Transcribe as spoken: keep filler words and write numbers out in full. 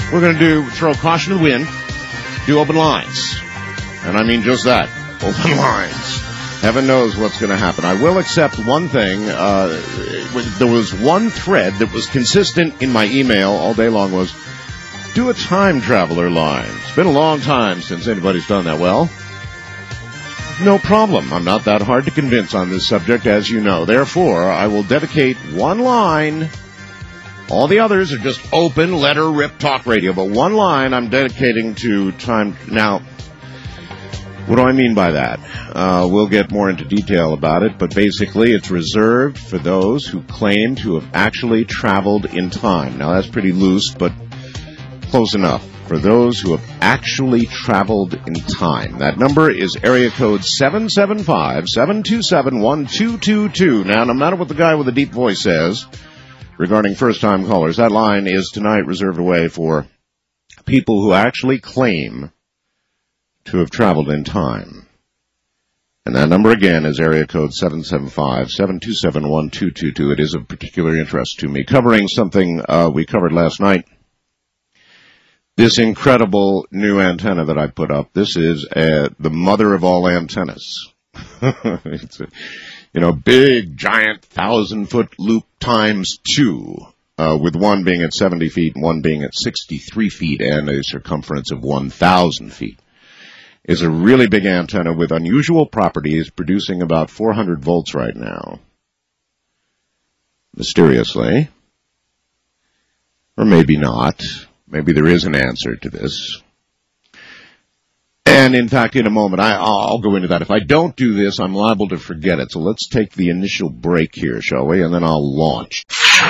We're going to do throw caution to the wind, do open lines. And I mean just that, open lines. Heaven knows what's going to happen. I will accept one thing. Uh, there was one thread that was consistent in my email all day long was, do a time traveler line. It's been a long time since anybody's done that. Well, no problem. I'm not that hard to convince on this subject, as you know. Therefore, I will dedicate one line. All the others are just open, let her rip talk radio. But one line I'm dedicating to time. Now, what do I mean by that? Uh, we'll get more into detail about it, but basically it's reserved for those who claim to have actually traveled in time. Now, that's pretty loose, but close enough. For those who have actually traveled in time. That number is area code seven seven five, seven two seven, one two two two. Now, no matter what the guy with the deep voice says regarding first-time callers, that line is tonight reserved away for people who actually claim to have traveled in time. And that number again is area code seven seven five, seven two seven, one two two two. It is of particular interest to me. Covering something uh, we covered last night. This incredible new antenna that I put up, this is uh, the mother of all antennas. It's a, you know, big, giant, thousand-foot loop times two, uh, with one being at seventy feet and one being at sixty-three feet and a circumference of one thousand feet. Is a really big antenna with unusual properties, producing about four hundred volts right now. Mysteriously. Or maybe not. Maybe there is an answer to this. And, in fact, in a moment, I, I'll go into that. If I don't do this, I'm liable to forget it. So let's take the initial break here, shall we? And then I'll launch.